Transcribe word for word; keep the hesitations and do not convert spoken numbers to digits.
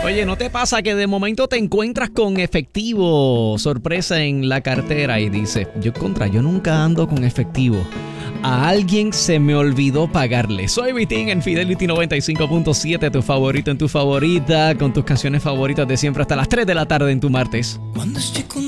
Oye, ¿no te pasa que de momento te encuentras con efectivo, sorpresa en la cartera y dices, yo contra, yo nunca ando con efectivo? A alguien se me olvidó pagarle. Soy Vitín en Fidelity noventa y cinco punto siete, tu favorito en tu favorita, con tus canciones favoritas de siempre hasta las tres de la tarde en tu martes. Cuando estoy con